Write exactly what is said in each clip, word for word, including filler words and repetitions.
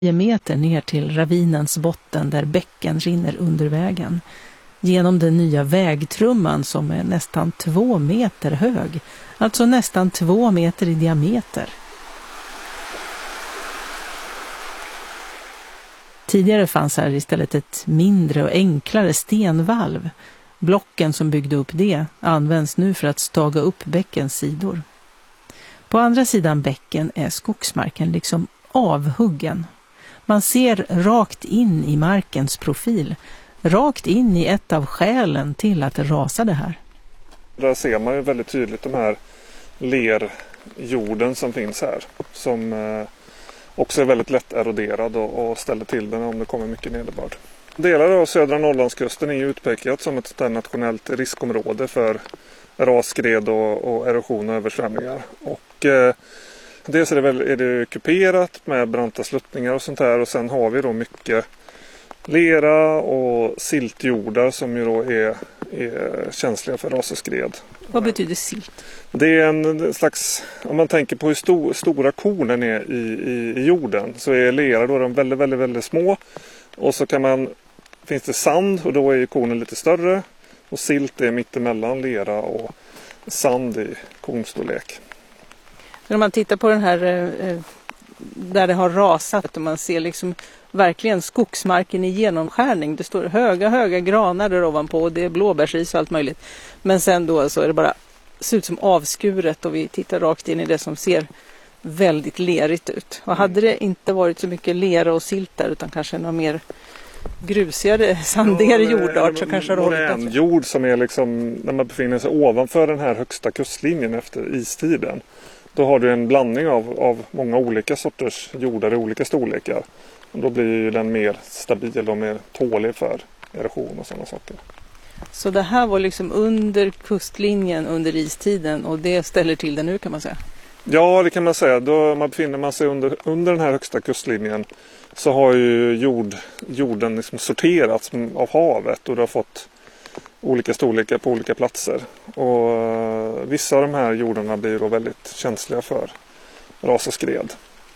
tio meter ner till ravinens botten där bäcken rinner under vägen. Genom den nya vägtrumman som är nästan två meter hög. Alltså nästan två meter i diameter. Tidigare fanns här istället ett mindre och enklare stenvalv. Blocken som byggde upp det används nu för att staga upp bäckens sidor. På andra sidan bäcken är skogsmarken liksom avhuggen. Man ser rakt in i markens profil, rakt in i ett av skälen till att det rasade här. Där ser man ju väldigt tydligt de här lerjorden som finns här, som också är väldigt lätt eroderad och ställer till den om det kommer mycket nederbörd. Delar av södra Norrlandskusten är utpekat som ett nationellt riskområde för rasskred och, och erosion och översvämningar. Och eh, dels är det, väl, är det kuperat med branta sluttningar och sånt här, och sen har vi då mycket lera och siltjordar som ju då är, är känsliga för ras och skred. Vad betyder silt? Det är en slags, om man tänker på hur stor, stora kornen är i, i, i jorden, så är lera då de väldigt, väldigt, väldigt små. Och så kan man, finns det sand och då är ju kornen lite större. Och silt är mittemellan lera och sand i kornstorlek. När man tittar på den här eh, där det har rasat och man ser liksom verkligen skogsmarken i genomskärning. Det står höga, höga granar där ovanpå och det är blåbärsris och allt möjligt. Men sen då så är det bara, ser ut som avskuret och vi tittar rakt in i det som ser väldigt lerigt ut. Och hade det inte varit så mycket lera och silt där utan kanske någon mer grusigare, sandigare ja, jordart så kanske det hållit en jord som är liksom, när man befinner sig ovanför den här högsta kustlinjen efter istiden, då har du en blandning av, av många olika sorters jordar i olika storlekar. Och då blir ju den mer stabil och mer tålig för erosion och sådana saker. Så det här var liksom under kustlinjen under istiden och det ställer till det nu kan man säga? Ja, det kan man säga. Då man befinner man sig under, under den här högsta kustlinjen så har ju jord, jorden liksom sorterats av havet och det har fått olika storlekar på olika platser. Och vissa av de här jordarna blir då väldigt känsliga för ras och skred.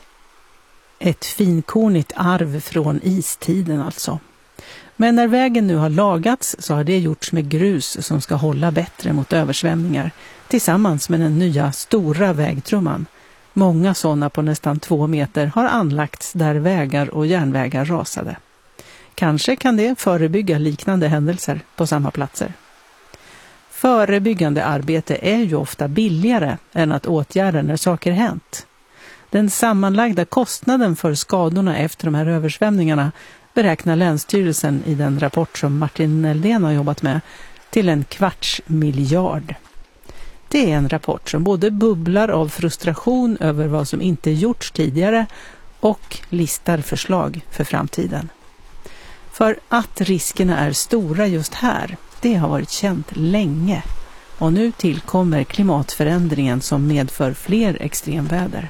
Ett finkornigt arv från istiden alltså. Men när vägen nu har lagats så har det gjorts med grus som ska hålla bättre mot översvämningar tillsammans med den nya stora vägtrumman. Många sådana på nästan två meter har anlagts där vägar och järnvägar rasade. Kanske kan det förebygga liknande händelser på samma platser. Förebyggande arbete är ju ofta billigare än att åtgärda när saker hänt. Den sammanlagda kostnaden för skadorna efter de här översvämningarna beräknar Länsstyrelsen i den rapport som Martin Neldén har jobbat med till en kvarts miljard. Det är en rapport som både bubblar av frustration över vad som inte gjorts tidigare och listar förslag för framtiden. För att riskerna är stora just här, det har varit känt länge. Och nu tillkommer klimatförändringen som medför fler extremväder.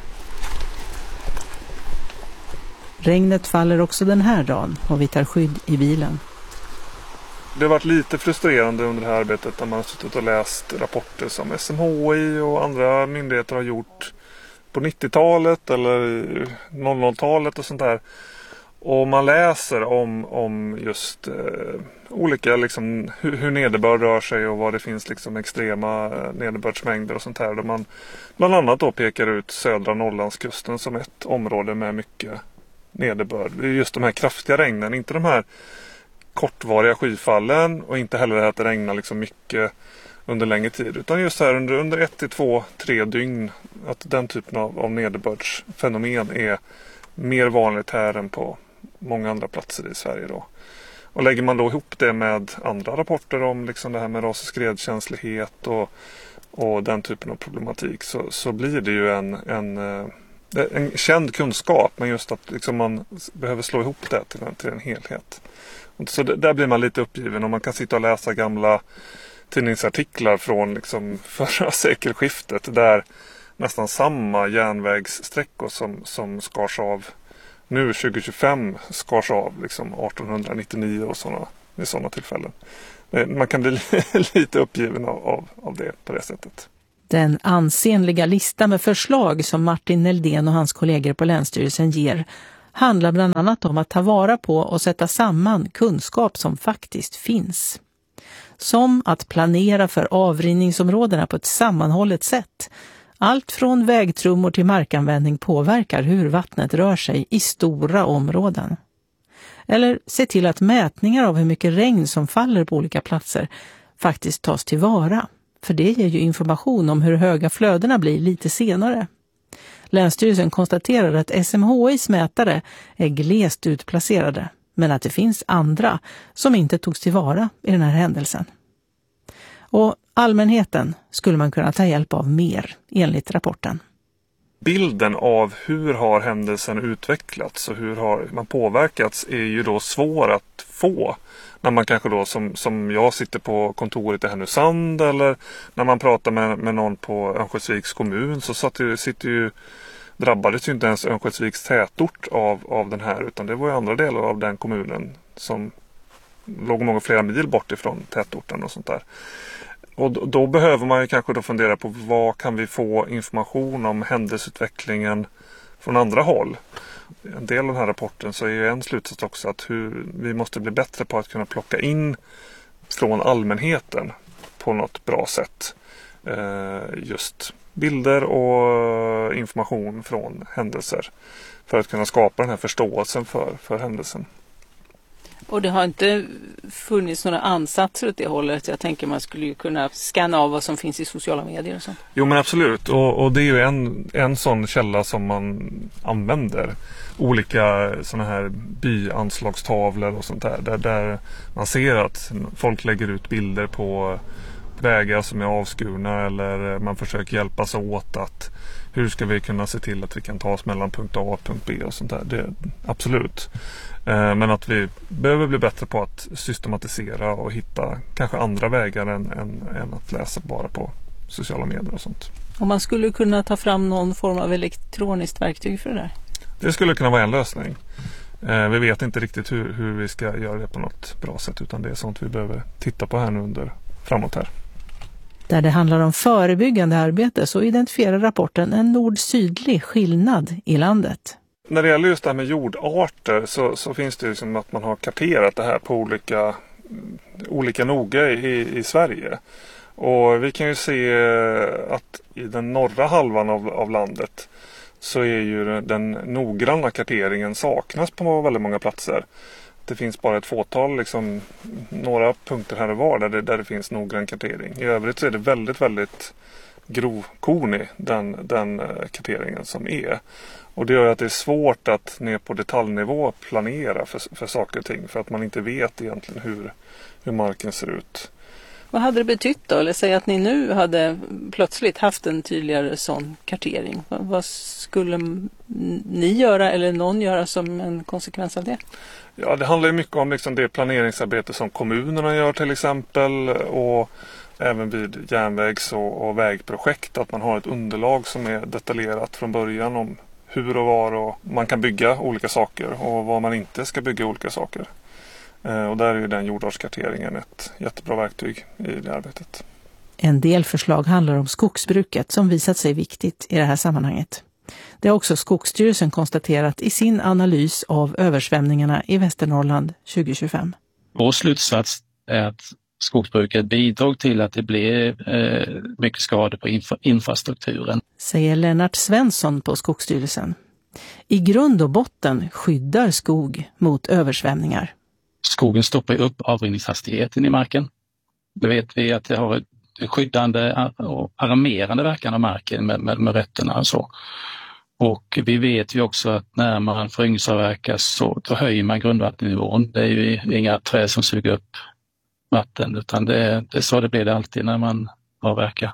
Regnet faller också den här dagen och vi tar skydd i bilen. Det har varit lite frustrerande under det här arbetet när man har suttit och läst rapporter som S M H I och andra myndigheter har gjort på nittiotalet eller noll noll-talet och sånt där. Och man läser om, om just eh, olika liksom, hur, hur nederbörd rör sig och vad det finns liksom, extrema eh, nederbördsmängder och sånt här. Där man bland annat då pekar ut södra Norrlandskusten som ett område med mycket nederbörd. Det är just de här kraftiga regnen, inte de här kortvariga skyfallen och inte heller att det regnar liksom mycket under längre tid. Utan just här under, under ett till två, tre dygn att den typen av, av nederbördsfenomen är mer vanligt här än på många andra platser i Sverige då. Och lägger man då ihop det med andra rapporter om liksom det här med ras- och skredkänslighet och, och den typen av problematik så, så blir det ju en, en, en känd kunskap, men just att liksom man behöver slå ihop det till en, till en helhet. Så det, där blir man lite uppgiven och man kan sitta och läsa gamla tidningsartiklar från liksom förra sekelskiftet där nästan samma järnvägssträckor som, som skars av nu tjugo tjugofem skars av liksom arton nittionio och såna, vid sådana tillfällen. Man kan bli lite uppgiven av, av, av det på det sättet. Den ansenliga lista med förslag som Martin Neldén och hans kollegor på Länsstyrelsen ger handlar bland annat om att ta vara på och sätta samman kunskap som faktiskt finns. Som att planera för avrinningsområdena på ett sammanhållet sätt. Allt från vägtrummor till markanvändning påverkar hur vattnet rör sig i stora områden. Eller se till att mätningar av hur mycket regn som faller på olika platser faktiskt tas tillvara. För det ger ju information om hur höga flödena blir lite senare. Länsstyrelsen konstaterar att S M H I:s mätare är glest utplacerade, men att det finns andra som inte togs tillvara i den här händelsen. Och allmänheten skulle man kunna ta hjälp av mer, enligt rapporten. Bilden av hur har händelsen utvecklats och hur har man påverkats är ju då svår att få. När man kanske då som, som jag sitter på kontoret i Härnösand eller när man pratar med, med någon på Örnsköldsviks kommun så satt ju, sitter ju, drabbades ju inte ens Örnsköldsviks tätort av, av den här utan det var ju andra delar av den kommunen som låg många flera mil bort ifrån tätorten och sånt där. Och då, då behöver man ju kanske då fundera på vad kan vi få information om händelseutvecklingen från andra håll. En del av den här rapporten så är ju en slutsats också att hur vi måste bli bättre på att kunna plocka in från allmänheten på något bra sätt. Eh, just bilder och information från händelser för att kunna skapa den här förståelsen för, för händelsen. Och det har inte funnits några ansatser åt det hållet. Jag tänker man skulle ju kunna scanna av vad som finns i sociala medier och så. Jo men absolut. Och, och det är ju en, en sån källa som man använder. Olika såna här byanslagstavlor och sånt där. Där, där man ser att folk lägger ut bilder på vägar som är avskurna eller man försöker hjälpas åt att hur ska vi kunna se till att vi kan ta oss mellan punkt A och punkt B och sånt där. Det, absolut. Men att vi behöver bli bättre på att systematisera och hitta kanske andra vägar än, än, än att läsa bara på sociala medier och sånt. Och man skulle kunna ta fram någon form av elektroniskt verktyg för det där? Det skulle kunna vara en lösning. Vi vet inte riktigt hur, hur vi ska göra det på något bra sätt utan det är sånt vi behöver titta på här nu under framåt här. Där det handlar om förebyggande arbete så identifierar rapporten en nord-sydlig skillnad i landet. När det gäller just det här med jordarter så, så finns det ju som att man har karterat det här på olika, olika noga i, i Sverige. Och vi kan ju se att i den norra halvan av, av landet så är ju den noggranna karteringen saknas på väldigt många platser. Det finns bara ett fåtal, liksom, några punkter här och var där det, där det finns noggrann kartering. I övrigt så är det väldigt, väldigt grovkornig den, den karteringen som är. Och det gör att det är svårt att ner på detaljnivå planera för, för saker och ting. För att man inte vet egentligen hur, hur marken ser ut. Vad hade det betytt då? Eller säg att ni nu hade plötsligt haft en tydligare sån kartering. Vad, vad skulle ni göra eller någon göra som en konsekvens av det? Ja, det handlar ju mycket om liksom det planeringsarbete som kommunerna gör till exempel. Och även vid järnvägs- och, och vägprojekt. Att man har ett underlag som är detaljerat från början om hur och var och man kan bygga olika saker och var man inte ska bygga olika saker. Eh, och där är ju den jordartskarteringen ett jättebra verktyg i det arbetet. En del förslag handlar om skogsbruket som visat sig viktigt i det här sammanhanget. Det har också Skogsstyrelsen konstaterat i sin analys av översvämningarna i Västernorrland tjugo tjugofem. Vår slutsats är att skogsbruket bidrog till att det blev eh, mycket skador på infra- infrastrukturen. Säger Lennart Svensson på Skogsstyrelsen. I grund och botten skyddar skog mot översvämningar. Skogen stoppar upp avrinningshastigheten i marken. Då vet vi att det har ett skyddande och armerande verkan av marken med, med, med rötterna och så. Och vi vet ju också att när man föryngringsavverkar så då höjer man grundvattennivån. Det är ju inga träd som suger upp vatten utan det, det så det blir det alltid när man avverkar.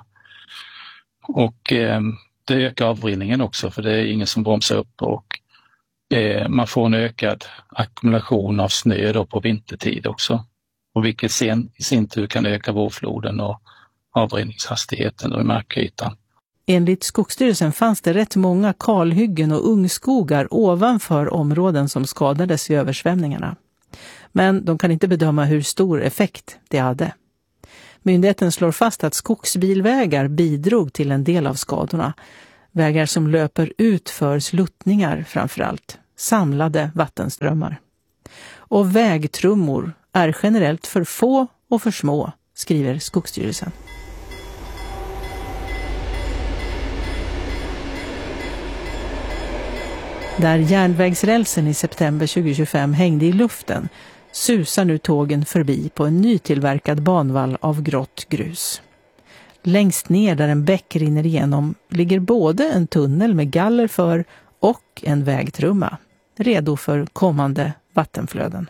Och eh, det ökar avrinningen också för det är ingen som bromsar upp och eh, man får en ökad ackumulation av snö då på vintertid också. Och vilket sen i sin tur kan öka vårfloden och avrinningshastigheten då i markytan. Enligt Skogsstyrelsen fanns det rätt många kalhyggen och ungskogar ovanför områden som skadades i översvämningarna. Men de kan inte bedöma hur stor effekt det hade. Myndigheten slår fast att skogsbilvägar bidrog till en del av skadorna. Vägar som löper ut för sluttningar framförallt, samlade vattenströmmar. Och vägtrummor är generellt för få och för små, skriver Skogsstyrelsen. Där järnvägsrälsen i september tjugohundratjugofem hängde i luften susar nu tågen förbi på en nytillverkad banvall av grått grus. Längst ner där en bäck rinner igenom ligger både en tunnel med galler för och en vägtrumma, redo för kommande vattenflöden.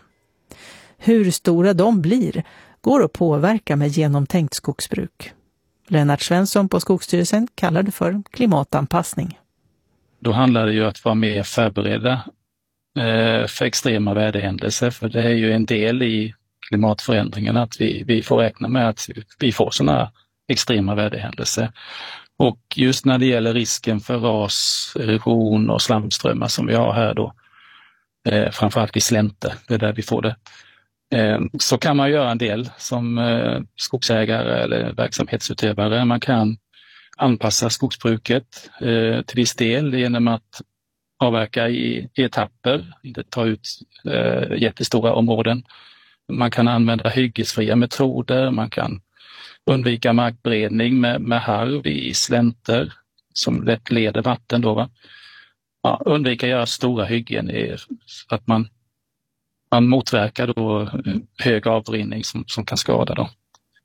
Hur stora de blir går att påverka med genomtänkt skogsbruk. Lennart Svensson på Skogsstyrelsen kallar det för klimatanpassning. Då handlar det ju att vara mer förberedda eh, för extrema väderhändelser, för det är ju en del i klimatförändringen att vi, vi får räkna med att vi får sådana extrema väderhändelser. Och just när det gäller risken för ras, erosion och slamströmmar som vi har här då, eh, framförallt i slänter, det är där vi får det, eh, så kan man göra en del som eh, skogsägare eller verksamhetsutövare. Man kan anpassa skogsbruket eh, till viss del genom att avverka i, i etapper, inte ta ut eh, jättestora områden. Man kan använda hyggesfria metoder, man kan undvika markberedning med, med harv i slänter som lätt leder vatten. Då, va? Ja, undvika göra stora hyggen är att man, man motverkar då hög avrinning som, som kan skada dem.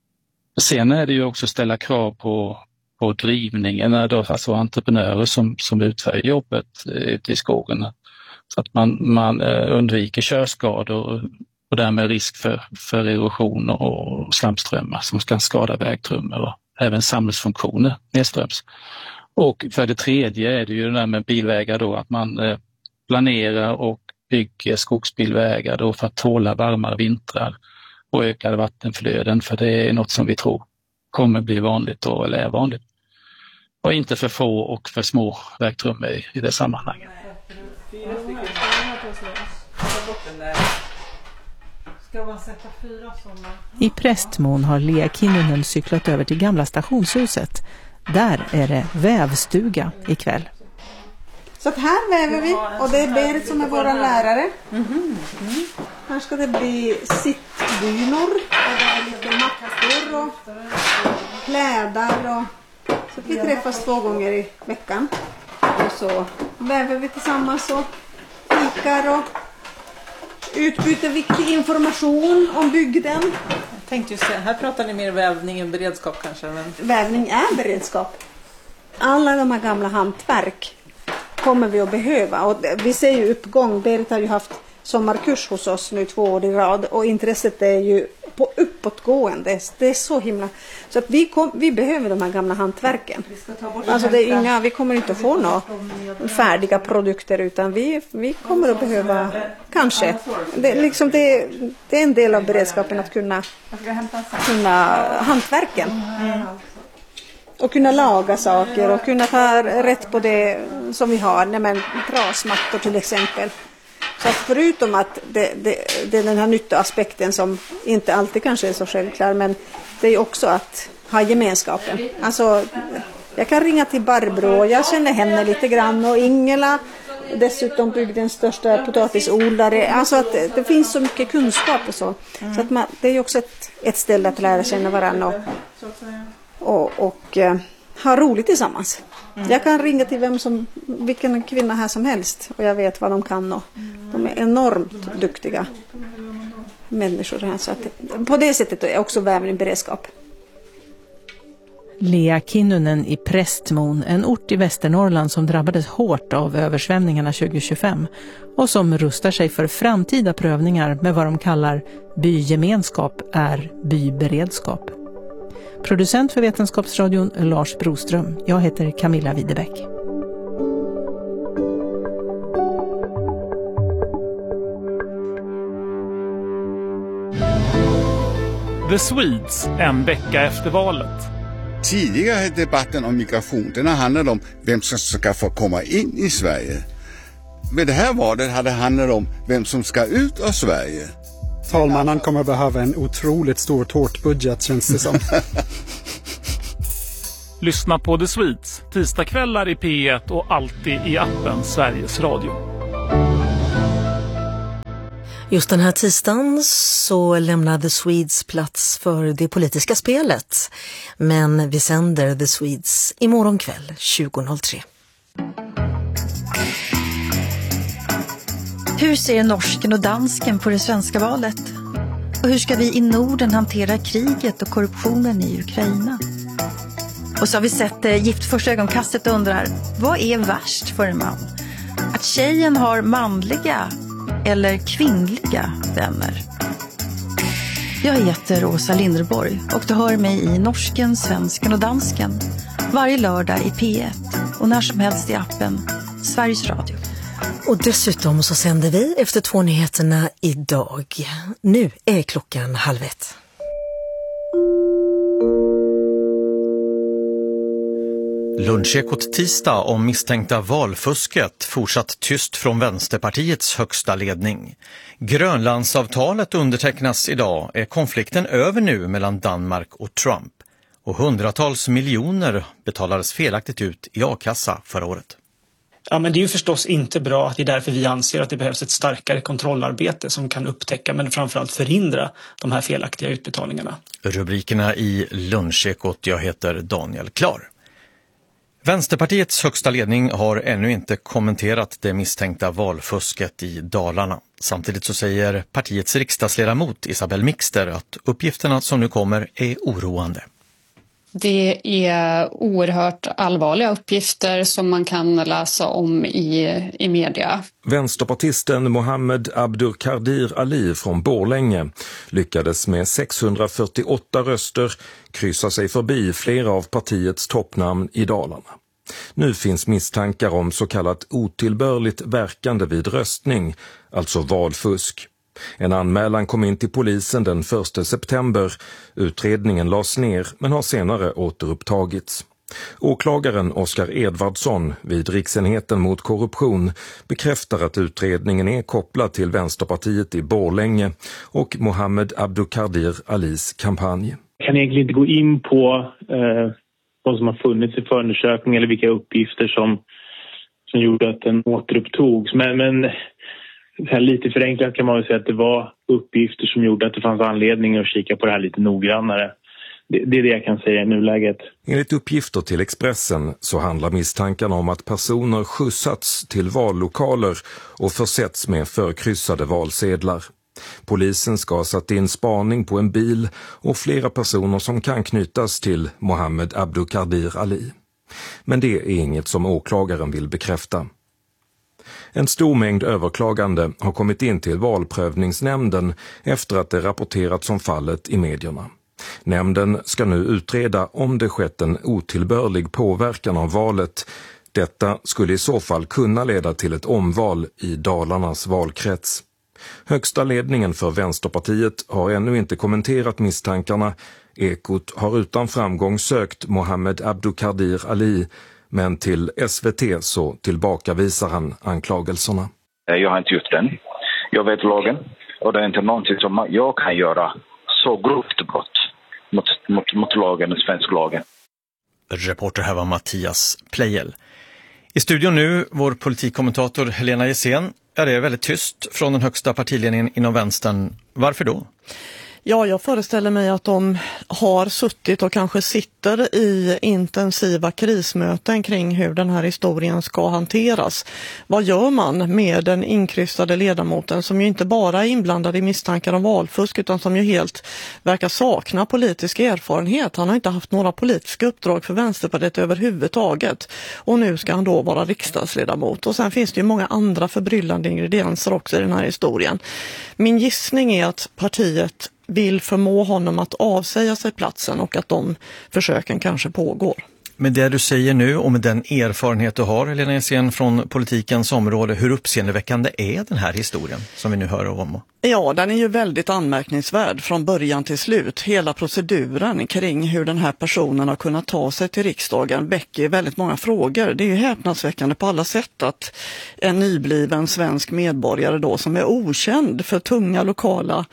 Sen är det ju också ställa krav på på drivningen, då, alltså entreprenörer som, som utför jobbet ute i skogen. Så att man, man undviker körskador och därmed risk för, för erosion och slamströmmar som kan skada vägtrummor och även samhällsfunktioner nedströms. Och för det tredje är det ju det där med bilvägar då, att man planerar och bygger skogsbilvägar då för att tåla varmare vintrar och ökade vattenflöden, för det är något som vi tror kommer bli vanligt då, eller är vanligt. Och inte för få och för små vägtrummor i, i det sammanhanget. I Prästmon har Lea Kinnunen cyklat över till gamla stationshuset. Där är det vävstuga ikväll. Så att här väver vi, och det är Berit som är vår lärare. Mm-hmm. Mm. Här ska det bli sittdynor och det är lite mattor och kläder. Och... Så att vi träffas två gånger i veckan. Och så väver vi tillsammans och fikar och utbyter viktig information om bygden. Jag tänkte ju säga, här pratar ni mer vävning än beredskap kanske. Men... Vävning är beredskap. Alla de här gamla hantverk kommer vi att behöva. Och vi ser ju uppgång. Berit har ju haft sommarkurs hos oss nu två år i rad. Och intresset är ju på uppåtgående. Det är så himla... Så att vi, kom, vi behöver de här gamla hantverken. Alltså det är inga, vi kommer inte att få några färdiga produkter, utan vi, vi kommer att behöva kanske. Det, liksom det, det är en del av beredskapen att kunna, kunna hantverken. Och kunna laga saker och kunna ta rätt på det som vi har. Nej, men trasmattor till exempel. Så att förutom att det, det, det är den här nyttoaspekten som inte alltid kanske är så självklar, men det är också att ha gemenskapen. Alltså, jag kan ringa till Barbro, jag känner henne lite grann, och Ingela, dessutom bygdens största potatisodlare. Alltså att det, det finns så mycket kunskap och så. Mm. Så att man, det är också ett, ett ställe att lära känna varandra och, och, och uh, ha roligt tillsammans. Mm. Jag kan ringa till vem som, vilken kvinna här som helst, och jag vet vad de kan, och de är enormt duktiga människor här. Så att, på det sättet är också vävning beredskap. Lea Kinnunen i Prästmon, en ort i Västernorrland som drabbades hårt av översvämningarna tjugo tjugofem och som rustar sig för framtida prövningar med vad de kallar bygemenskap är byberedskap. Producent för Vetenskapsradion Lars Broström. Jag heter Camilla Widebäck. The Swedes, en vecka efter valet. Tidigare debatten om migration, den har handlat om vem som ska få komma in i Sverige. Med det här valet hade det handlat om vem som ska ut av Sverige. Talmannen kommer behöva en otroligt stor tårtbudget, känns det som. Lyssna på The Swedes tisdagskvällar i P ett och alltid i appen Sveriges Radio. Just den här tisdagen så lämnar The Swedes plats för det politiska spelet. Men vi sänder The Swedes imorgon kväll tjugo noll tre. Hur ser norsken och dansken på det svenska valet? Och hur ska vi i Norden hantera kriget och korruptionen i Ukraina? Och så har vi sett eh, Gift första ögonkastet och undrar, vad är värst för en man? Att tjejen har manliga eller kvinnliga vänner? Jag heter Åsa Linderborg och du hör mig i Norsken, Svensken och Dansken varje lördag i P ett och när som helst i appen Sveriges Radio. Och dessutom så sänder vi efter två nyheterna idag. Nu är klockan halv ett. Lunchekot tisdag om misstänkta valfusket fortsatt tyst från Vänsterpartiets högsta ledning. Grönlandsavtalet undertecknas idag. Är konflikten över nu mellan Danmark och Trump? Och hundratals miljoner betalades felaktigt ut i a-kassa förra året. Ja, men det är ju förstås inte bra. Det är därför vi anser att det behövs ett starkare kontrollarbete som kan upptäcka men framförallt förhindra de här felaktiga utbetalningarna. Rubrikerna i Lunchekot. Jag heter Daniel Klar. Vänsterpartiets högsta ledning har ännu inte kommenterat det misstänkta valfusket i Dalarna. Samtidigt så säger partiets riksdagsledamot Isabel Mixter att uppgifterna som nu kommer är oroande. Det är oerhört allvarliga uppgifter som man kan läsa om i, i media. Vänsterpartisten Mohammed Abdulkadir Ali från Borlänge lyckades med sexhundrafyrtioåtta röster kryssa sig förbi flera av partiets toppnamn i Dalarna. Nu finns misstankar om så kallat otillbörligt verkande vid röstning, alltså valfusk. En anmälan kom in till polisen den första september. Utredningen lades ner men har senare återupptagits. Åklagaren Oskar Edvardsson vid Riksenheten mot korruption bekräftar att utredningen är kopplad till Vänsterpartiet i Borlänge och Mohammed Abdulkadir Alis kampanj. Jag kan egentligen inte gå in på eh, vad som har funnits i förundersökningen eller vilka uppgifter som, som gjorde att den återupptogs. Men... men lite förenklat kan man väl säga att det var uppgifter som gjorde att det fanns anledning att kika på det här lite noggrannare. Det, det är det jag kan säga i nuläget. Enligt uppgifter till Expressen så handlar misstankarna om att personer skjutsats till vallokaler och försetts med förkryssade valsedlar. Polisen ska ha satt in spaning på en bil och flera personer som kan knytas till Mohammed Abdulkadir Ali. Men det är inget som åklagaren vill bekräfta. En stor mängd överklagande har kommit in till valprövningsnämnden efter att det rapporterats om fallet i medierna. Nämnden ska nu utreda om det skett en otillbörlig påverkan av valet. Detta skulle i så fall kunna leda till ett omval i Dalarnas valkrets. Högsta ledningen för Vänsterpartiet har ännu inte kommenterat misstankarna. Ekot har utan framgång sökt Mohammed Abdulkadir Ali, men till S V T så tillbakavisar han anklagelserna. Jag har inte gjort den. Jag vet lagen och det är inte någonting som jag kan göra så grovt brott mot, mot, mot lagen, den svenska lagen. Reporter här var Mattias Plejel. I studion nu vår politikkommentator Helena Gessén. Ja, det är väldigt tyst från den högsta partiledningen inom vänstern. Varför då? Ja, jag föreställer mig att de har suttit och kanske sitter i intensiva krismöten kring hur den här historien ska hanteras. Vad gör man med den inkryssade ledamoten som ju inte bara är inblandad i misstankar om valfusk utan som ju helt verkar sakna politisk erfarenhet. Han har inte haft några politiska uppdrag för Vänsterpartiet överhuvudtaget och nu ska han då vara riksdagsledamot. Och sen finns det ju många andra förbryllande ingredienser också i den här historien. Min gissning är att partiet vill förmå honom att avsäga sig platsen och att de försöken kanske pågår. Med det du säger nu och med den erfarenhet du har, Helena Gessén, från politikens område, hur uppseendeväckande är den här historien som vi nu hör om? Ja, den är ju väldigt anmärkningsvärd från början till slut. Hela proceduren kring hur den här personen har kunnat ta sig till riksdagen väcker väldigt många frågor. Det är ju häpnadsväckande på alla sätt att en nybliven svensk medborgare då som är okänd för tunga lokala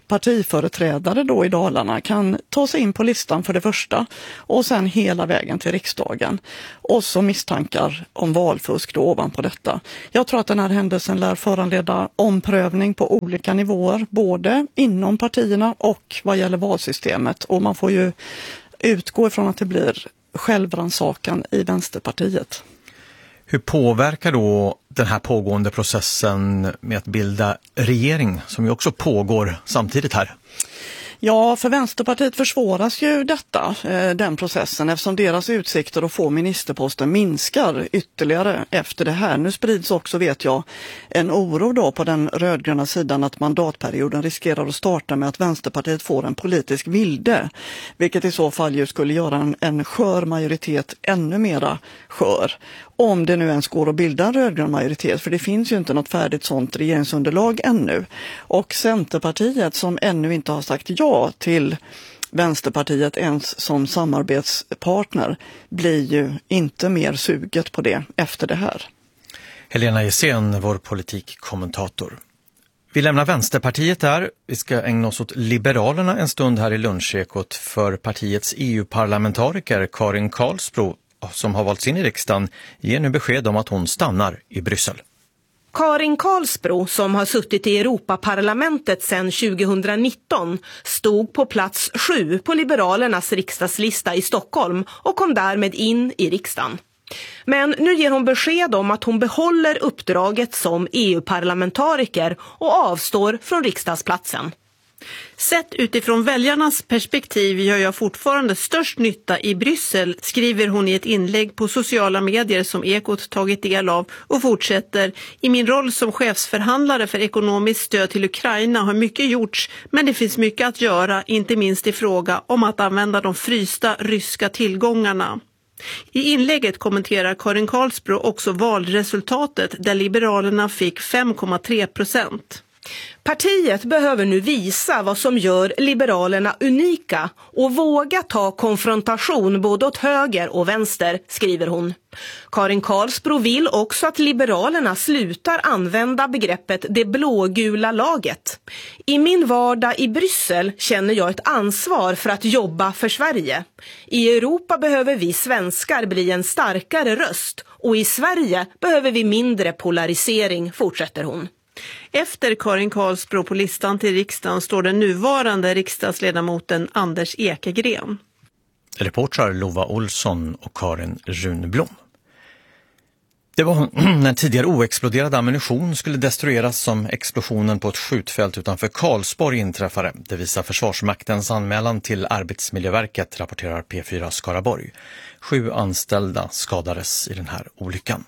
partiföreträdare då i Dalarna kan ta sig in på listan för det första och sen hela vägen till riksdagen. Och så misstankar om valfusk då ovanpå detta. Jag tror att den här händelsen lär föranleda omprövning på olika nivåer, både inom partierna och vad gäller valsystemet. Och man får ju utgå ifrån att det blir självrannsakan i Vänsterpartiet. Hur påverkar då den här pågående processen med att bilda regering, som ju också pågår samtidigt här? Ja, för Vänsterpartiet försvåras ju detta, eh, den processen, eftersom deras utsikter att få ministerposten minskar ytterligare efter det här. Nu sprids också, vet jag, en oro då på den rödgröna sidan att mandatperioden riskerar att starta med att Vänsterpartiet får en politisk vilde, vilket i så fall ju skulle göra en, en skör majoritet ännu mera skör. Om det nu ens går att bilda en rödgrön majoritet, för det finns ju inte något färdigt sånt regeringsunderlag ännu. Och Centerpartiet, som ännu inte har sagt ja till Vänsterpartiet ens som samarbetspartner, blir ju inte mer suget på det efter det här. Helena Gessén, vår politikkommentator. Vi lämnar Vänsterpartiet där. Vi ska ägna oss åt Liberalerna en stund här i Lunchekot, för partiets E U-parlamentariker Karin Karlsbro, som har valts in i riksdagen, ger nu besked om att hon stannar i Bryssel. Karin Karlsbro, som har suttit i Europaparlamentet sedan tjugohundranitton, stod på plats sju på Liberalernas riksdagslista i Stockholm och kom därmed in i riksdagen. Men nu ger hon besked om att hon behåller uppdraget som E U-parlamentariker och avstår från riksdagsplatsen. Sett utifrån väljarnas perspektiv gör jag fortfarande störst nytta i Bryssel, skriver hon i ett inlägg på sociala medier som Ekot tagit del av, och fortsätter: i min roll som chefsförhandlare för ekonomiskt stöd till Ukraina har mycket gjorts, men det finns mycket att göra, inte minst i fråga om att använda de frysta ryska tillgångarna. I inlägget kommenterar Karin Karlsbro också valresultatet, där Liberalerna fick fem komma tre procent. Partiet behöver nu visa vad som gör Liberalerna unika och våga ta konfrontation både åt höger och vänster, skriver hon. Karin Karlsbro vill också att Liberalerna slutar använda begreppet det blågula laget. I min vardag i Bryssel känner jag ett ansvar för att jobba för Sverige. I Europa behöver vi svenskar bli en starkare röst, och i Sverige behöver vi mindre polarisering, fortsätter hon. Efter Karin Karlsbro på listan till riksdagen står den nuvarande riksdagsledamoten Anders Ekegren. Reportrar Lova Olsson och Karin Runblom. Det var när tidigare oexploderad ammunition skulle destrueras som explosionen på ett skjutfält utanför Karlsborg inträffade. Det visar Försvarsmaktens anmälan till Arbetsmiljöverket, rapporterar P fyra Skaraborg. Sju anställda skadades i den här olyckan.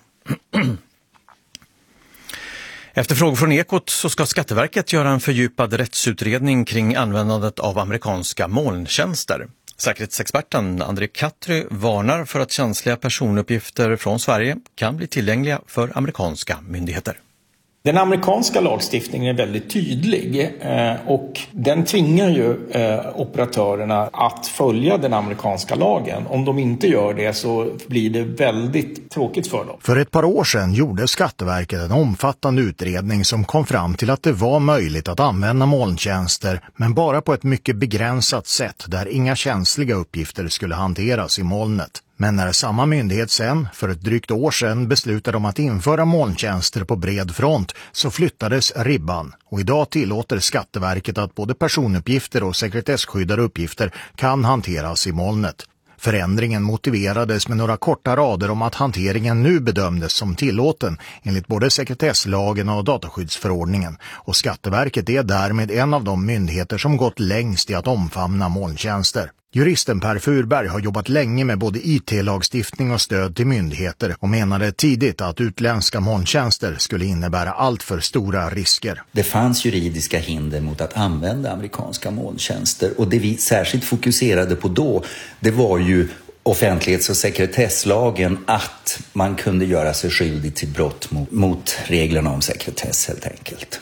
Efter frågor från Ekot så ska Skatteverket göra en fördjupad rättsutredning kring användandet av amerikanska molntjänster. Säkerhetsexperten André Katry varnar för att känsliga personuppgifter från Sverige kan bli tillgängliga för amerikanska myndigheter. Den amerikanska lagstiftningen är väldigt tydlig och den tvingar ju operatörerna att följa den amerikanska lagen. Om de inte gör det så blir det väldigt tråkigt för dem. För ett par år sedan gjorde Skatteverket en omfattande utredning som kom fram till att det var möjligt att använda molntjänster, men bara på ett mycket begränsat sätt där inga känsliga uppgifter skulle hanteras i molnet. Men när samma myndighet sen, för ett drygt år sedan, beslutade om att införa molntjänster på bred front så flyttades ribban. Och idag tillåter Skatteverket att både personuppgifter och sekretesskyddade uppgifter kan hanteras i molnet. Förändringen motiverades med några korta rader om att hanteringen nu bedömdes som tillåten enligt både sekretesslagen och dataskyddsförordningen. Och Skatteverket är därmed en av de myndigheter som gått längst i att omfamna molntjänster. Juristen Per Furberg har jobbat länge med både I T-lagstiftning och stöd till myndigheter och menade tidigt att utländska molntjänster skulle innebära allt för stora risker. Det fanns juridiska hinder mot att använda amerikanska molntjänster, och det vi särskilt fokuserade på då, det var ju offentlighets- och sekretesslagen, att man kunde göra sig skyldig till brott mot, mot reglerna om sekretess helt enkelt.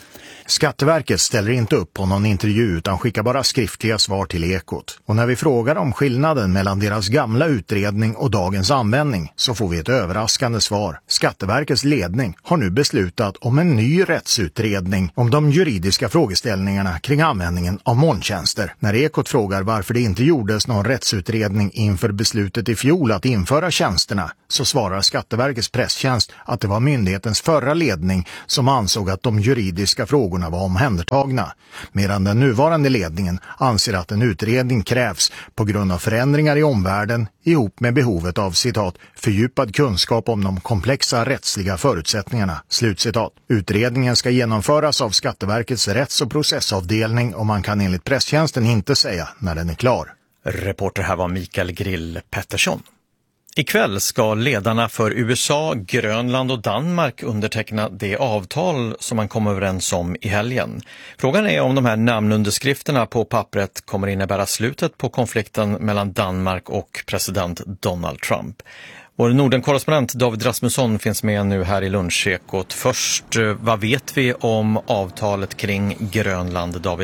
Skatteverket ställer inte upp på någon intervju utan skickar bara skriftliga svar till Ekot. Och när vi frågar om skillnaden mellan deras gamla utredning och dagens användning så får vi ett överraskande svar. Skatteverkets ledning har nu beslutat om en ny rättsutredning om de juridiska frågeställningarna kring användningen av molntjänster. När Ekot frågar varför det inte gjordes någon rättsutredning inför beslutet i fjol att införa tjänsterna så svarar Skatteverkets presstjänst att det var myndighetens förra ledning som ansåg att de juridiska frågorna var omhändertagna, medan den nuvarande ledningen anser att en utredning krävs på grund av förändringar i omvärlden ihop med behovet av citat fördjupad kunskap om de komplexa rättsliga förutsättningarna. Slutcitat. Utredningen ska genomföras av Skatteverkets rätts- och processavdelning och man kan enligt presstjänsten inte säga när den är klar. Reporter här var Mikael Grill Pettersson. Ikväll ska ledarna för U S A, Grönland och Danmark underteckna det avtal som man kom överens om i helgen. Frågan är om de här namnunderskrifterna på pappret kommer innebära slutet på konflikten mellan Danmark och president Donald Trump. Vår Norden-korrespondent David Rasmusson finns med nu här i Lunchekot. Först, vad vet vi om avtalet kring Grönland, David?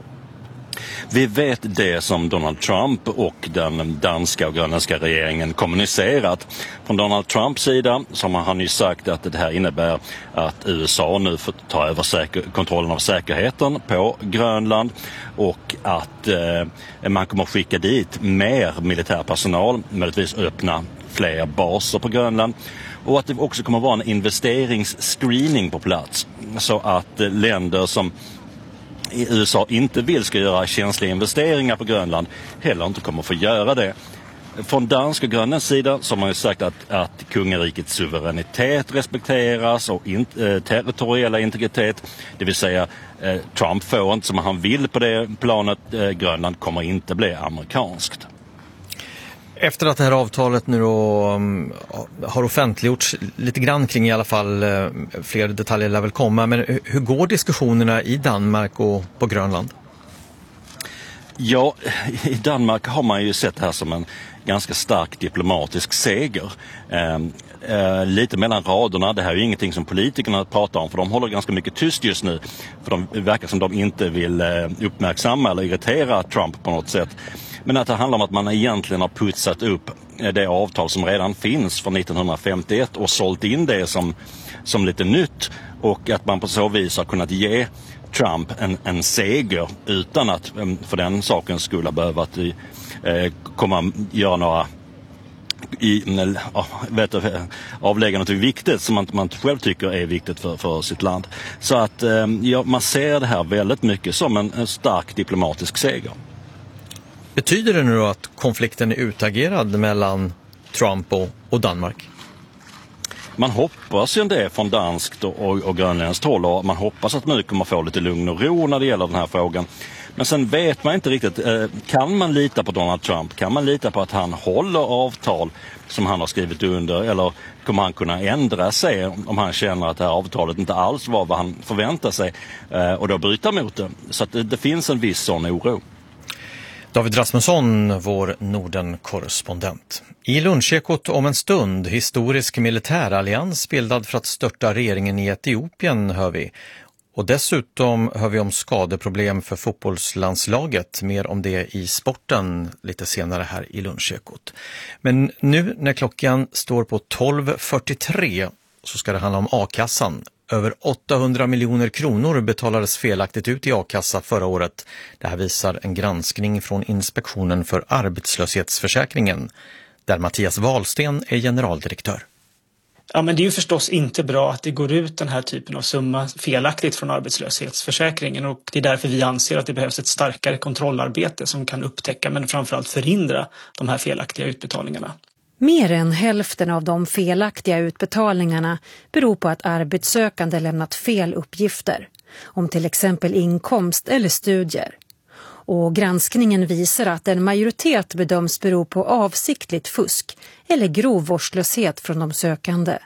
Vi vet det som Donald Trump och den danska och grönländska regeringen kommunicerat. Från Donald Trumps sida så har han ju sagt att det här innebär att U S A nu får ta över säker- kontrollen av säkerheten på Grönland och att eh, man kommer att skicka dit mer militärpersonal, möjligtvis öppna fler baser på Grönland. Och att det också kommer att vara en investeringsscreening på plats så att eh, länder som i U S A inte vill ska göra känsliga investeringar på Grönland heller inte kommer att få göra det. Från dansk och grönländsk sida så har man ju sagt att, att kungarikets suveränitet respekteras och in, eh, territoriella integritet. Det vill säga eh, Trump får inte som han vill på det planet. Eh, Grönland kommer inte bli amerikanskt. Efter att det här avtalet nu då, um, har offentliggjorts lite grann kring i alla fall, uh, fler detaljer lär väl komma, men hur går diskussionerna i Danmark och på Grönland? Ja, i Danmark har man ju sett det här som en ganska stark diplomatisk seger. Eh, eh, lite mellan raderna, det här är ju ingenting som politikerna pratar om för de håller ganska mycket tyst just nu. För de verkar som de inte vill eh, uppmärksamma eller irritera Trump på något sätt. Men att det handlar om att man egentligen har putsat upp det avtal som redan finns från nittonhundrafemtioett och sålt in det som, som lite nytt och att man på så vis har kunnat ge Trump en, en seger utan att för den saken skulle behöva att eh, komma göra några i, ja, vet du, avlägga något viktigt som man, man själv tycker är viktigt för, för sitt land. Så att eh, ja, man ser det här väldigt mycket som en, en stark diplomatisk seger. Betyder det nu att konflikten är utagerad mellan Trump och, och Danmark? Man hoppas ju det från danskt och, och, och grönländskt håll och man hoppas att nu kommer få lite lugn och ro när det gäller den här frågan. Men sen vet man inte riktigt, eh, kan man lita på Donald Trump? Kan man lita på att han håller avtal som han har skrivit under eller kommer han kunna ändra sig om han känner att det här avtalet inte alls var vad han förväntar sig eh, och då bryta mot det? Så att det, det finns en viss sån oro. David Rasmusson, vår Norden-korrespondent. I Lunchekot om en stund, historisk militärallians bildad för att störta regeringen i Etiopien hör vi. Och dessutom hör vi om skadeproblem för fotbollslandslaget. Mer om det i sporten lite senare här i Lunchekot. Men nu när klockan står på tolv fyrtiotre så ska det handla om a-kassan. Över åttahundra miljoner kronor betalades felaktigt ut i a-kassa förra året. Det här visar en granskning från Inspektionen för arbetslöshetsförsäkringen, där Mattias Wahlsten är generaldirektör. Ja, men det är ju förstås inte bra att det går ut den här typen av summa felaktigt från arbetslöshetsförsäkringen och det är därför vi anser att det behövs ett starkare kontrollarbete som kan upptäcka men framförallt förhindra de här felaktiga utbetalningarna. Mer än hälften av de felaktiga utbetalningarna beror på att arbetssökande lämnat fel uppgifter om till exempel inkomst eller studier. Och granskningen visar att en majoritet bedöms bero på avsiktligt fusk eller grov vårdslöshet från de sökande.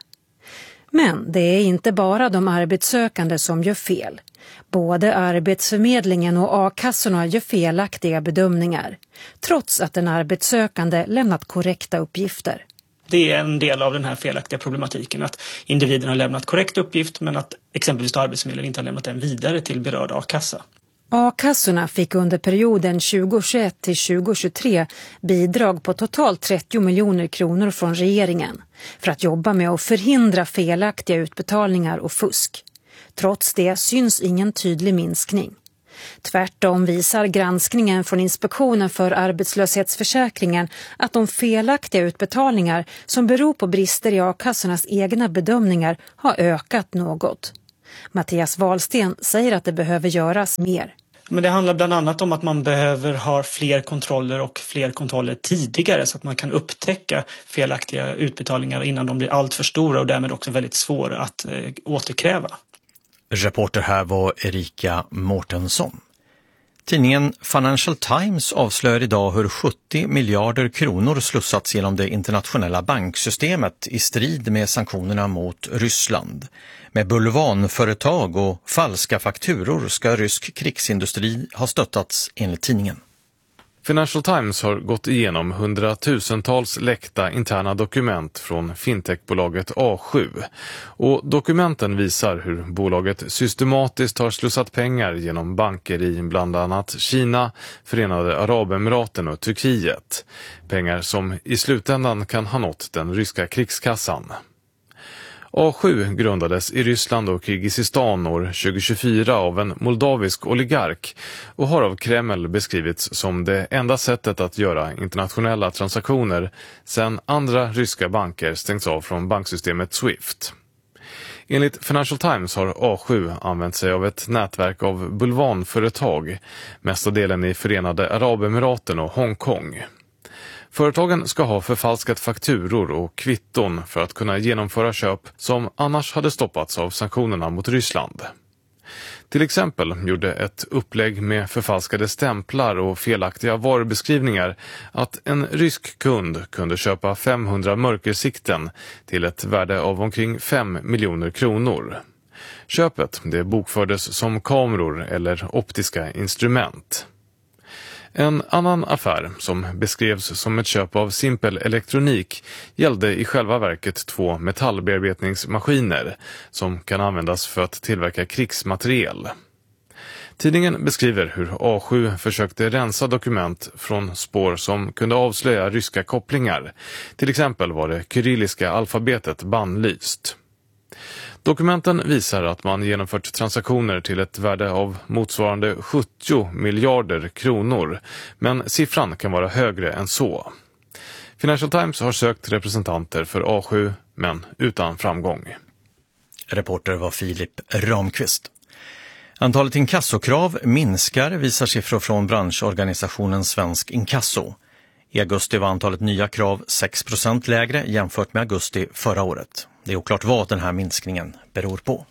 Men det är inte bara de arbetssökande som gör fel. Både Arbetsförmedlingen och a-kassorna gör felaktiga bedömningar, trots att den arbetssökande lämnat korrekta uppgifter. Det är en del av den här felaktiga problematiken att individen har lämnat korrekt uppgift men att exempelvis Arbetsförmedlingen inte har lämnat den vidare till berörd a-kassa. A-kassorna fick under perioden tjugohundratjugoett till tjugohundratjugotre bidrag på totalt trettio miljoner kronor från regeringen för att jobba med att förhindra felaktiga utbetalningar och fusk. Trots det syns ingen tydlig minskning. Tvärtom visar granskningen från Inspektionen för arbetslöshetsförsäkringen att de felaktiga utbetalningar som beror på brister i a-kassornas egna bedömningar har ökat något. Mattias Wahlsten säger att det behöver göras mer. Men det handlar bland annat om att man behöver ha fler kontroller och fler kontroller tidigare så att man kan upptäcka felaktiga utbetalningar innan de blir allt för stora och därmed också väldigt svåra att eh, återkräva. Reporter här var Erika Mårtensson. Tidningen Financial Times avslöjar idag hur sjuttio miljarder kronor slussats genom det internationella banksystemet i strid med sanktionerna mot Ryssland. Med bulvanföretag och falska fakturor ska rysk krigsindustri ha stöttats enligt tidningen. Financial Times har gått igenom hundratusentals läckta interna dokument från fintechbolaget A sju. Och dokumenten visar hur bolaget systematiskt har slussat pengar genom banker i bland annat Kina, Förenade Arabemiraten och Turkiet. Pengar som i slutändan kan ha nått den ryska krigskassan. A sju grundades i Ryssland och Kirgizistan år tjugohundratjugofyra av en moldavisk oligark och har av Kreml beskrivits som det enda sättet att göra internationella transaktioner sedan andra ryska banker stängts av från banksystemet Swift. Enligt Financial Times har A sju använt sig av ett nätverk av bulvanföretag, mesta delen i Förenade Arabemiraten och Hongkong. Företagen ska ha förfalskat fakturor och kvitton för att kunna genomföra köp som annars hade stoppats av sanktionerna mot Ryssland. Till exempel gjorde ett upplägg med förfalskade stämplar och felaktiga varubeskrivningar att en rysk kund kunde köpa femhundra mörkersikten till ett värde av omkring fem miljoner kronor. Köpet det bokfördes som kameror eller optiska instrument. En annan affär som beskrevs som ett köp av simpel elektronik gällde i själva verket två metallbearbetningsmaskiner som kan användas för att tillverka krigsmateriel. Tidningen beskriver hur A sju försökte rensa dokument från spår som kunde avslöja ryska kopplingar. Till exempel var det kyrilliska alfabetet bannlyst. Dokumenten visar att man genomfört transaktioner till ett värde av motsvarande sjuttio miljarder kronor, men siffran kan vara högre än så. Financial Times har sökt representanter för A sju, men utan framgång. Reporter var Filip Ramqvist. Antalet inkassokrav minskar, visar siffror från branschorganisationen Svensk Inkasso. I augusti var antalet nya krav sex procent lägre jämfört med augusti förra året. Det är oklart vad den här minskningen beror på.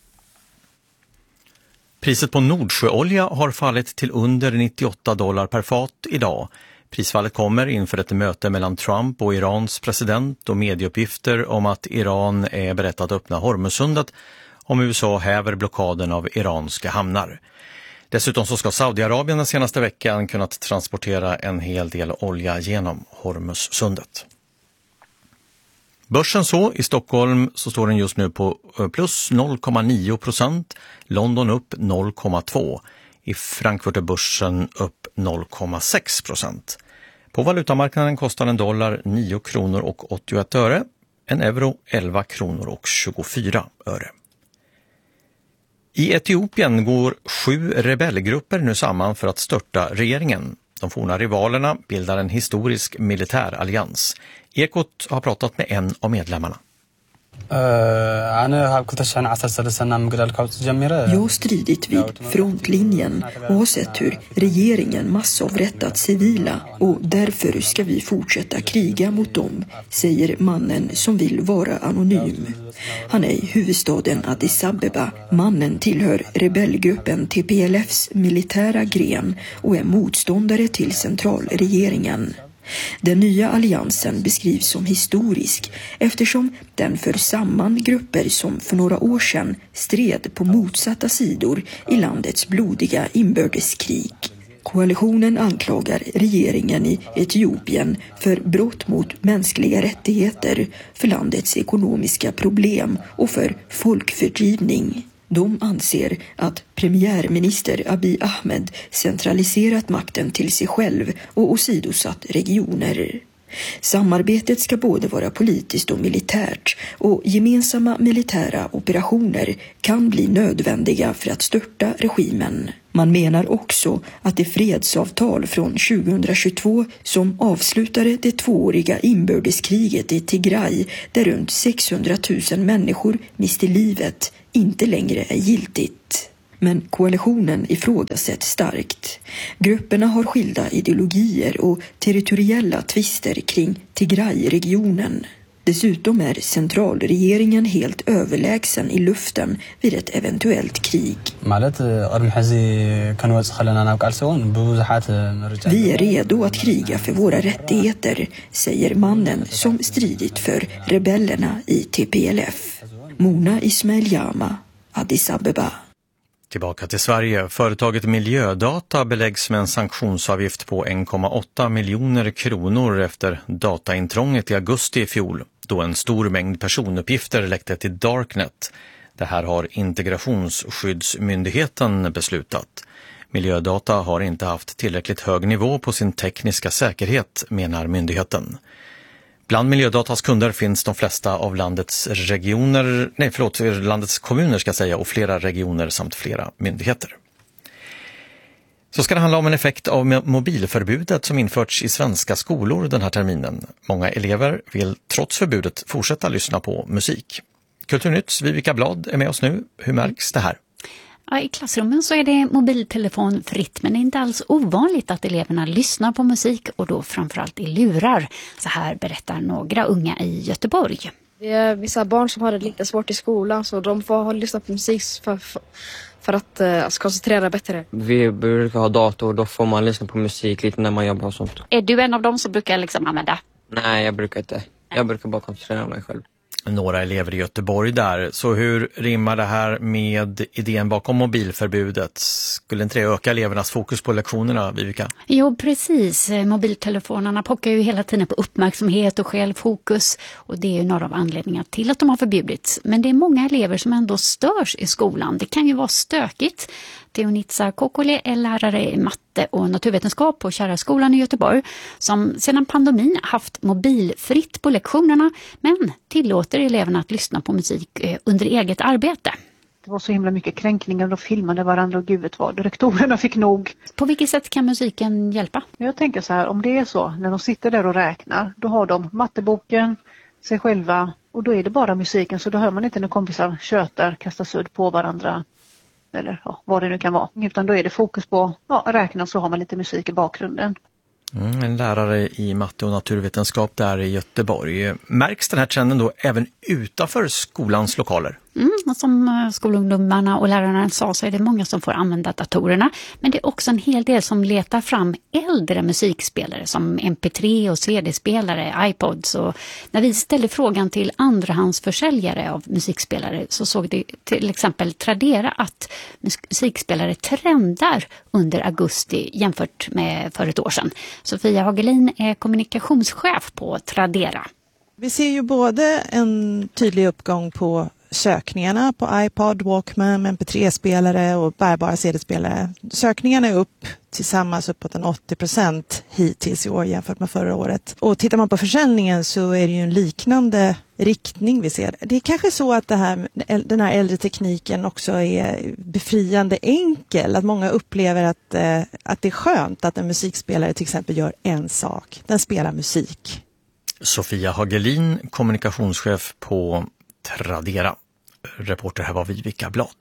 Priset på Nordsjöolja har fallit till under nittioåtta dollar per fat idag. Prisfallet kommer inför ett möte mellan Trump och Irans president och medieuppgifter om att Iran är berett att öppna Hormuzsundet om U S A häver blockaden av iranska hamnar. Dessutom så ska Saudiarabien den senaste veckan kunnat transportera en hel del olja genom Hormuzsundet. Börsen så, i Stockholm så står den just nu på plus noll komma nio procent, London upp noll komma två, i Frankfurt är börsen upp noll komma sex procent. På valutamarknaden kostar en dollar nio kronor och åttioett öre, en euro elva kronor och tjugofyra öre. I Etiopien går sju rebellgrupper nu samman för att störta regeringen. De forna rivalerna bildar en historisk militärallians. Ekot har pratat med en av medlemmarna. Jag har stridit vid frontlinjen och har sett hur regeringen massavrättat civila och därför ska vi fortsätta kriga mot dem, säger mannen som vill vara anonym. Han är i huvudstaden Addis Abeba. Mannen tillhör rebellgruppen T P L F:s militära gren och är motståndare till centralregeringen. Den nya alliansen beskrivs som historisk eftersom den för samman grupper som för några år sedan stred på motsatta sidor i landets blodiga inbördeskrig. Koalitionen anklagar regeringen i Etiopien för brott mot mänskliga rättigheter, för landets ekonomiska problem och för folkfördrivning. De anser att premiärminister Abiy Ahmed centraliserat makten till sig själv och åsidosatt regioner. Samarbetet ska både vara politiskt och militärt, och gemensamma militära operationer kan bli nödvändiga för att störta regimen. Man menar också att det fredsavtal från tjugohundratjugotvå som avslutade det tvååriga inbördeskriget i Tigray, där runt sexhundratusen människor miste livet, inte längre är giltigt. Men koalitionen ifrågasätts starkt. Grupperna har skilda ideologier och territoriella tvister kring Tigray-regionen. Dessutom är centralregeringen helt överlägsen i luften vid ett eventuellt krig. Vi är redo att kriga för våra rättigheter, säger mannen som stridit för rebellerna i T P L F. Mona Ismail Yama, Addis Abeba. Tillbaka till Sverige. Företaget Miljödata beläggs med en sanktionsavgift på en komma åtta miljoner kronor efter dataintrånget i augusti i fjol, då en stor mängd personuppgifter läckte till Darknet. Det här har Integrationsskyddsmyndigheten beslutat. Miljödata har inte haft tillräckligt hög nivå på sin tekniska säkerhet, menar myndigheten. Bland Miljödatas kunder finns de flesta av landets regioner, nej förlåt, landets kommuner ska jag säga, och flera regioner samt flera myndigheter. Så ska det handla om en effekt av mobilförbudet som införts i svenska skolor den här terminen. Många elever vill trots förbudet fortsätta lyssna på musik. Kulturnytts Vivica Blad är med oss nu. Hur märks det här? Ja, i klassrummen så är det mobiltelefonfritt, men det är inte alls ovanligt att eleverna lyssnar på musik, och då framförallt i lurar. Så här berättar några unga i Göteborg. Det är vissa barn som har det lite svårt i skolan, så de får lyssna på musik för, för, för att uh, koncentrera bättre. Vi brukar ha dator, då får man lyssna på musik lite när man jobbar och sånt. Är du en av dem som brukar liksom använda? Nej, jag brukar inte. Jag brukar bara koncentrera mig själv. Några elever i Göteborg där. Så hur rimmar det här med idén bakom mobilförbudet? Skulle inte det öka elevernas fokus på lektionerna, Vivica? Jo, precis. Mobiltelefonerna pockar ju hela tiden på uppmärksamhet och självfokus. Och det är ju några av anledningarna till att de har förbjudits. Men det är många elever som ändå störs i skolan. Det kan ju vara stökigt. Teonitsa Kokole är lärare i matte och naturvetenskap på Kärraskolan i Göteborg, som sedan pandemin haft mobilfritt på lektionerna, men tillåter eleverna att lyssna på musik under eget arbete. Det var så himla mycket kränkningar, de filmade varandra och gud vet vad. Rektorerna fick nog. På vilket sätt kan musiken hjälpa? Jag tänker så här, om det är så, när de sitter där och räknar, då har de matteboken, sig själva, och då är det bara musiken, så då hör man inte när kompisar tjötar, kastar sudd på varandra. Eller ja, vad det nu kan vara. Utan då är det fokus på ja, räkna, så har man lite musik i bakgrunden. Mm, en lärare i matte och naturvetenskap där i Göteborg. Märks den här trenden då även utanför skolans lokaler? Mm, och som skolungdomarna och lärarna sa så är det många som får använda datorerna. Men det är också en hel del som letar fram äldre musikspelare som M P tre och C D-spelare, iPods. Och när vi ställde frågan till andrahandsförsäljare av musikspelare så såg det till exempel Tradera att musikspelare trendar under augusti jämfört med för ett år sedan. Sofia Hagelin är kommunikationschef på Tradera. Vi ser ju både en tydlig uppgång på sökningarna på iPod, Walkman, M P tre-spelare och bärbara C D-spelare. Sökningarna är upp tillsammans uppåt en åttio procent hittills i år jämfört med förra året. Och tittar man på försäljningen så är det ju en liknande riktning vi ser. Det är kanske så att det här, den här äldre tekniken också är befriande enkel. Att många upplever att, att det är skönt att en musikspelare till exempel gör en sak. Den spelar musik. Sofia Hagelin, kommunikationschef på Tradera. Reporter här var Vivica Blad.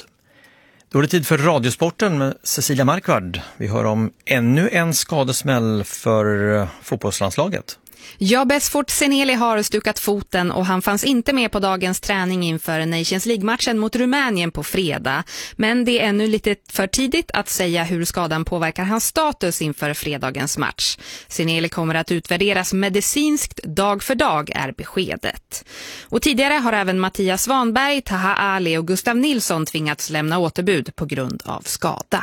Då är det tid för Radiosporten med Cecilia Markvard. Vi hör om ännu en skadesmäll för fotbollslandslaget. Ja, Besfort Seneli har stukat foten och han fanns inte med på dagens träning inför Nations League-matchen mot Rumänien på fredag. Men det är ännu lite för tidigt att säga hur skadan påverkar hans status inför fredagens match. Seneli kommer att utvärderas medicinskt dag för dag är beskedet. Och tidigare har även Mattias Svanberg, Taha Ali och Gustav Nilsson tvingats lämna återbud på grund av skada.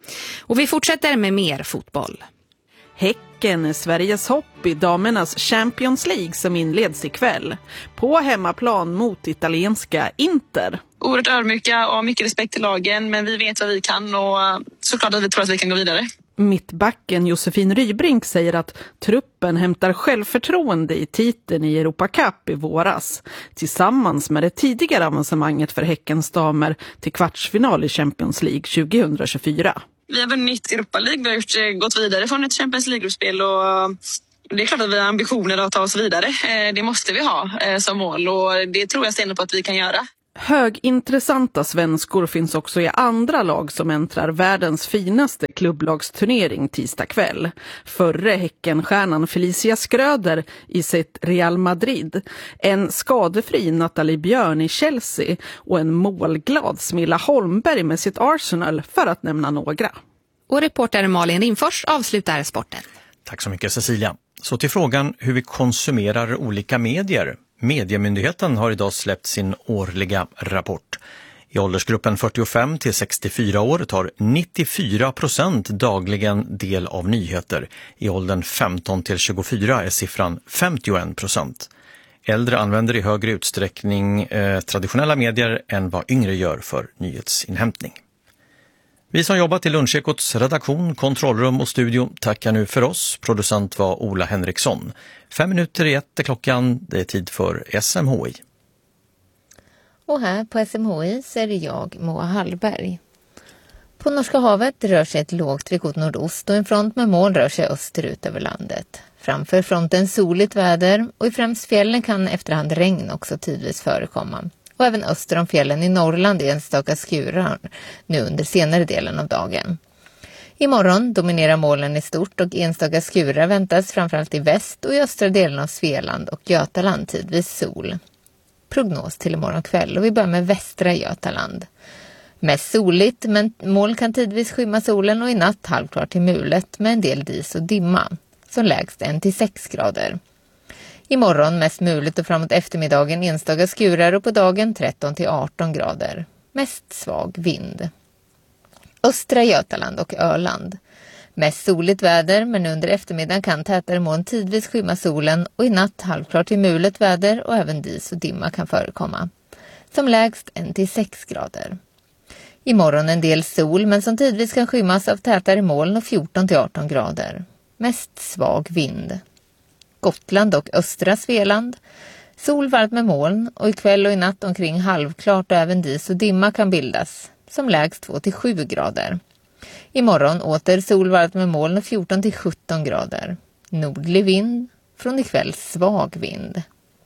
Och vi fortsätter med mer fotboll. Häcken är Sveriges hopp i damernas Champions League som inleds ikväll. På hemmaplan mot italienska Inter. Oerhört ödmjuka och mycket respekt till lagen, men vi vet vad vi kan och såklart att vi tror att vi kan gå vidare. Mittbacken Josefin Rybrink säger att truppen hämtar självförtroende i titeln i Europa Cup i våras. Tillsammans med det tidigare avancemanget för Häckens damer till kvartsfinal i Champions League tjugohundratjugofyra. Vi har vunnit Europa League, vi har gjort, gått vidare från ett Champions League-gruppspel och det är klart att vi har ambitioner att ta oss vidare. Det måste vi ha som mål och det tror jag stenhårt på att vi kan göra. Högintressanta svenskor finns också i andra lag som äntrar världens finaste klubblagsturnering tisdag kväll. Förre Häckenstjärnan Felicia Skröder i sitt Real Madrid, en skadefri Nathalie Björn i Chelsea och en målglad Smilla Holmberg med sitt Arsenal, för att nämna några. Och reporter Malin Rimfors avslutar sporten. Tack så mycket Cecilia. Så till frågan hur vi konsumerar olika medier. Mediemyndigheten har idag släppt sin årliga rapport. I åldersgruppen fyrtiofem till sextiofyra år tar nittiofyra procent dagligen del av nyheter. I åldern femton till tjugofyra är siffran femtioen procent. Äldre använder i högre utsträckning eh, traditionella medier än vad yngre gör för nyhetsinhämtning. Vi som jobbat i Lunchekots redaktion, kontrollrum och studio tackar nu för oss. Producent var Ola Henriksson. Fem minuter i ett är klockan. Det är tid för S M H I. Och här på S M H I så är det jag, Moa Hallberg. På Norska havet rör sig ett lågtryck åt nordost och en front med moln rör sig österut över landet. Framför fronten soligt väder och i främst fjällen kan efterhand regn också tidvis förekomma. Och även öster om fjällen i Norrland är enstaka skurar nu under senare delen av dagen. Imorgon dominerar molnen i stort och enstaka skurar väntas framförallt i väst och i östra delen av Svealand och Götaland tidvis sol. Prognos till imorgon kväll och vi börjar med västra Götaland. Mest soligt men moln kan tidvis skymma solen och i natt halvklart till mulet med en del dis och dimma. Som lägst en till sex grader. Imorgon mest muligt och framåt eftermiddagen enstaka skurar och på dagen tretton till arton grader. Mest svag vind. Östra Götaland och Öland. Mest soligt väder men under eftermiddagen kan tätare moln tidvis skymma solen och i natt halvklart till mulet väder och även dis och dimma kan förekomma. Som lägst en till sex grader. Imorgon en del sol men som tidvis kan skymmas av tätare moln och fjorton till arton grader. Mest svag vind. Gotland och östra Svealand. Sol varmt med moln och ikväll och i natt omkring halvklart och även dis och dimma kan bildas. Som lägst två till sju grader. Imorgon åter sol varmt med moln och fjorton till sjutton grader. Nordlig vind, från ikväll svag vind.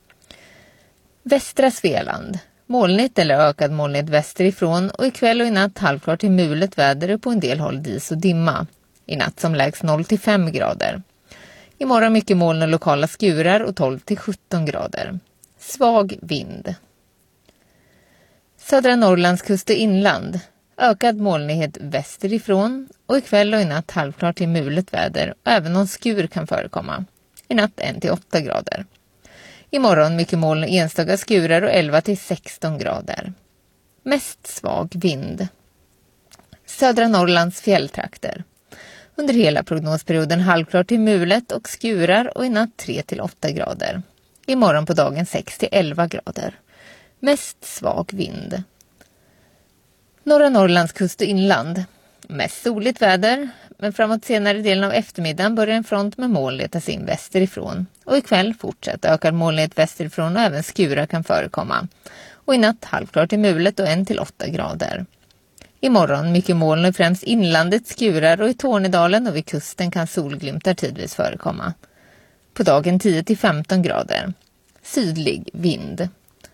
Västra Svealand. Molnigt eller ökad molnighet västerifrån och ikväll och i natt halvklart till mulet väder och på en del håll dis och dimma. I natt som lägst noll till fem grader. Imorgon mycket moln och lokala skurar och tolv till sjutton grader. Svag vind. Södra Norrlands kust och inland. Ökad molnighet västerifrån och ikväll och i natt halvklart till mulet väder och även någon skur kan förekomma. I natt en till åtta grader. Imorgon mycket moln och enstaka skurar och elva till sexton grader. Mest svag vind. Södra Norrlands fjälltrakter. Under hela prognosperioden halvklart till mulet och skurar och i natt tre till åtta grader. Imorgon på dagen sex till elva grader. Mest svag vind. Norra Norrlands kust och inland. Mest soligt väder, men framåt senare delen av eftermiddagen börjar en front med moln letas in västerifrån. Och ikväll fortsätter ökad molnighet västerifrån och även skurar kan förekomma. Och i natt halvklart till mulet och en till åtta grader. Imorgon mycket moln och främst inlandet skurar och i Tornedalen och vid kusten kan solglimtar tidvis förekomma. På dagen tio till femton grader. Sydlig vind.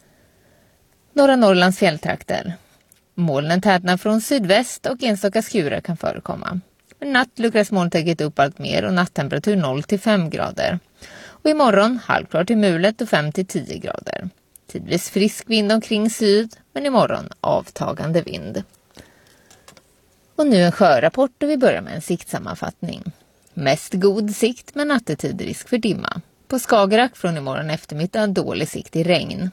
Norra Norrlands fjälltrakter. Molnen tätnar från sydväst och enstaka skurar kan förekomma. Men natt luckras molntäcket upp allt mer och nattemperatur noll till fem grader. Och imorgon halvklart till mulet och fem till tio grader. Tidvis frisk vind omkring syd, men imorgon avtagande vind. Och nu en sjörapport och vi börjar med en siktsammanfattning. Mest god sikt men nattetid risk för dimma. På Skagerrak från imorgon eftermiddag dålig sikt i regn.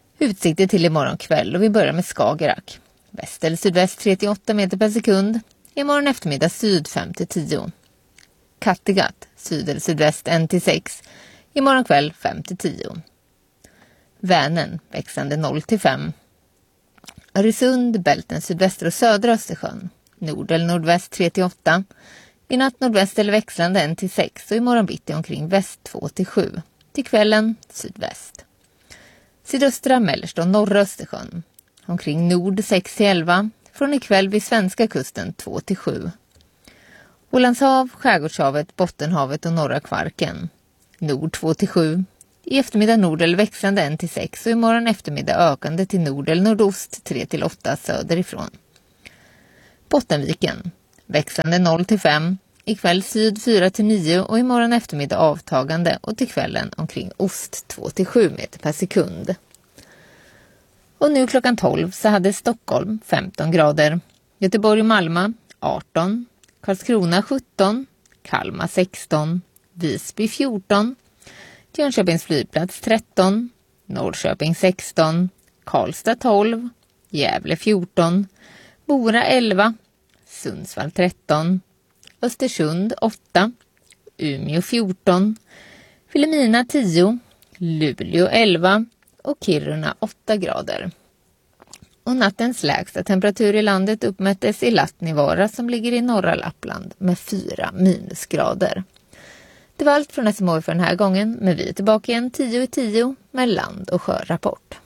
Utsikter till imorgon kväll och vi börjar med Skagerrak. Väst eller sydväst tre till åtta meter per sekund. Imorgon eftermiddag syd fem till tio. Kattegatt, syd eller sydväst ett till sex. Imorgon kväll fem till tio. Vänern, växande noll till fem. Öresund, bälten sydvästra och södra Östersjön. Nord eller nordväst tre till åtta. I natt nordväst eller växlande ett till sex. Och imorgon bitti omkring väst två till sju. Till kvällen sydväst. Sydöstra, mellersta och norra Östersjön. Omkring nord sex till elva. Från ikväll vid svenska kusten två till sju. Ålandshav, Skärgårdshavet, Bottenhavet och norra Kvarken. Nord två till sju. I eftermiddag nord eller växlande ett till sex och imorgon eftermiddag ökande till nord eller nordost tre till åtta söderifrån. Bottenviken, växlande noll till fem. Ikväll syd fyra till nio och imorgon eftermiddag avtagande och till kvällen omkring ost två till sju meter per sekund. Och nu klockan tolv så hade Stockholm femton grader, Göteborg och Malmö arton, Karlskrona sjutton, Kalmar sexton, Visby fjorton, Jönköpings flygplats tretton, Norrköping sexton, Karlstad tolv, Gävle fjorton, Mora elva, Sundsvall tretton, Östersund åtta, Umeå fjorton, Vilhelmina tio, Luleå elva och Kiruna åtta grader. Och nattens lägsta temperatur i landet uppmättes i Lattnivara som ligger i norra Lappland med fyra minusgrader. Det var allt från S M H I för den här gången, men vi är tillbaka igen tio i tio med land- och sjörapport.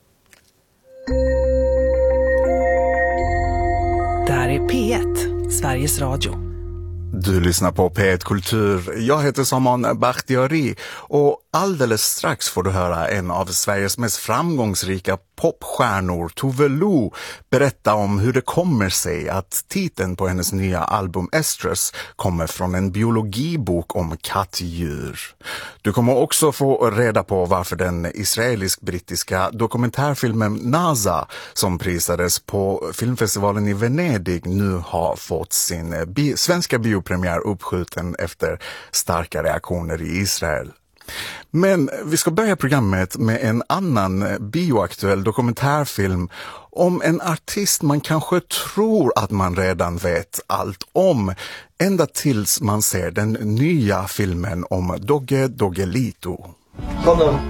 Det här är P ett, Sveriges Radio. Du lyssnar på P ett Kultur. Jag heter Saman Bakhtiari och alldeles strax får du höra en av Sveriges mest framgångsrika popstjärnor, Tove Lo, berätta om hur det kommer sig att titeln på hennes nya album Estrus kommer från en biologibok om kattdjur. Du kommer också få reda på varför den israelisk-brittiska dokumentärfilmen NASA, som prisades på filmfestivalen i Venedig, nu har fått sin bi- svenska biopremiär uppskjuten efter starka reaktioner i Israel. Men vi ska börja programmet med en annan bioaktuell dokumentärfilm om en artist man kanske tror att man redan vet allt om, ända tills man ser den nya filmen om Dogge Doggelito. Kom då!